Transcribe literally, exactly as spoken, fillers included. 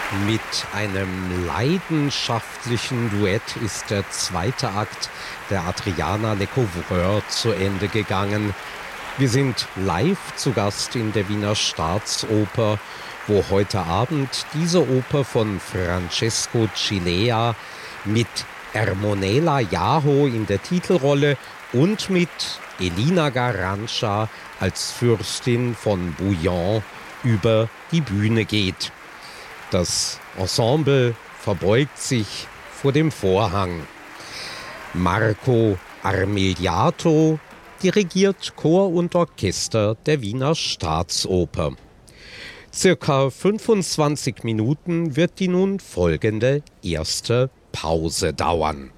Mit einem leidenschaftlichen Duett ist der zweite Akt der Adriana Lecouvreur zu Ende gegangen. Wir sind live zu Gast in der Wiener Staatsoper, wo heute Abend diese Oper von Francesco Cilea mit Ermonela Jaho in der Titelrolle und mit Elina Garanca als Fürstin von Bouillon über die Bühne geht. Das Ensemble verbeugt sich vor dem Vorhang. Marco Armigliato dirigiert Chor und Orchester der Wiener Staatsoper. Circa fünfundzwanzig Minuten wird die nun folgende erste Pause dauern.